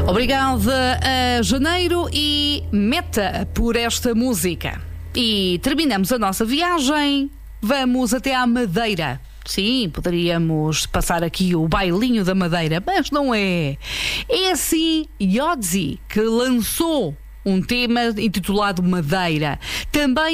Obrigada a Janeiro e Meta por esta música. E terminamos a nossa viagem. Vamos até à Madeira. Sim, poderíamos passar aqui o bailinho da Madeira, mas não é. É assim Yodzi que lançou um tema intitulado Madeira. Também